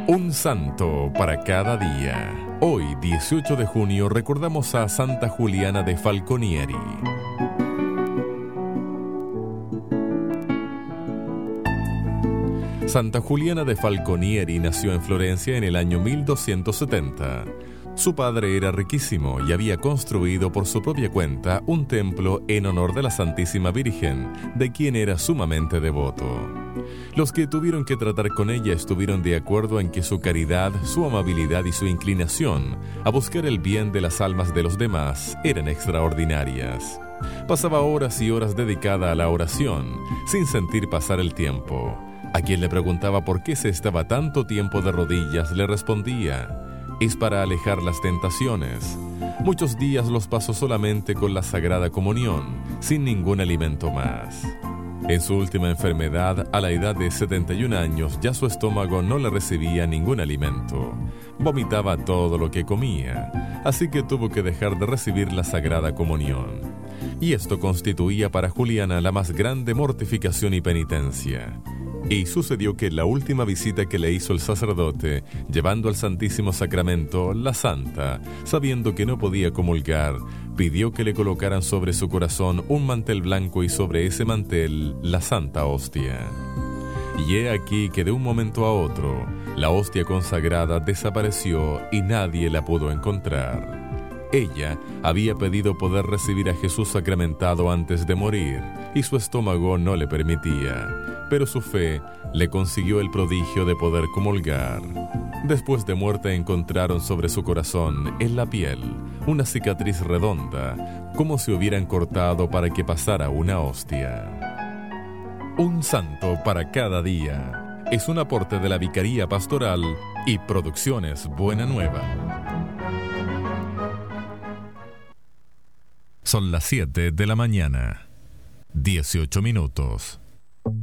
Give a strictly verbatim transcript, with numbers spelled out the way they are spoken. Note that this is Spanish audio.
Un santo para cada día. Hoy, dieciocho de junio, recordamos a Santa Juliana de Falconieri. Santa Juliana de Falconieri nació en Florencia en el año mil doscientos setenta. Su padre era riquísimo y había construido por su propia cuenta un templo en honor de la Santísima Virgen, de quien era sumamente devoto. Los que tuvieron que tratar con ella estuvieron de acuerdo en que su caridad, su amabilidad y su inclinación a buscar el bien de las almas de los demás eran extraordinarias. Pasaba horas y horas dedicada a la oración, sin sentir pasar el tiempo. A quien le preguntaba por qué se estaba tanto tiempo de rodillas, le respondía: es para alejar las tentaciones. Muchos días los pasó solamente con la Sagrada Comunión, sin ningún alimento más. En su última enfermedad, a la edad de setenta y un años, ya su estómago no le recibía ningún alimento. Vomitaba todo lo que comía, así que tuvo que dejar de recibir la Sagrada Comunión. Y esto constituía para Juliana la más grande mortificación y penitencia. Y sucedió que la última visita que le hizo el sacerdote, llevando al Santísimo Sacramento, la santa, sabiendo que no podía comulgar, pidió que le colocaran sobre su corazón un mantel blanco y sobre ese mantel la Santa Hostia. Y he aquí que de un momento a otro, la hostia consagrada desapareció y nadie la pudo encontrar. Ella había pedido poder recibir a Jesús sacramentado antes de morir, y su estómago no le permitía, pero su fe le consiguió el prodigio de poder comulgar. Después de muerta encontraron sobre su corazón, en la piel, una cicatriz redonda, como si hubieran cortado para que pasara una hostia. Un santo para cada día. Es un aporte de la Vicaría Pastoral y Producciones Buena Nueva. Son las siete de la mañana, dieciocho minutos.